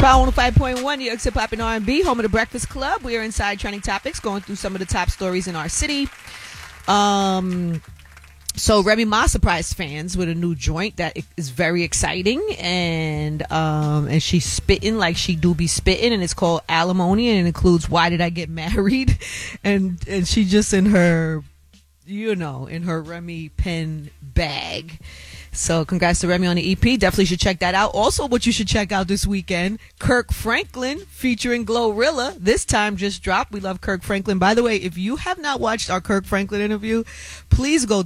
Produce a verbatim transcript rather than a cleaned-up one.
Power one oh five point one, New York's Hip Hop and R and B, home of the Breakfast Club. We are inside Trending Topics, going through some of the top stories in our city. Um, so Remy Ma surprised fans with a new joint that is very exciting, and um, and she's spitting like she do be spitting, and it's called Alimony, and it includes "Why Did I Get Married," and and she just in her, you know, in her Remy pen bag. So congrats to Remy on the E P. Definitely should check that out. Also, what you should check out this weekend, Kirk Franklin featuring Glorilla. This time just dropped. We love Kirk Franklin. By the way, if you have not watched our Kirk Franklin interview, please go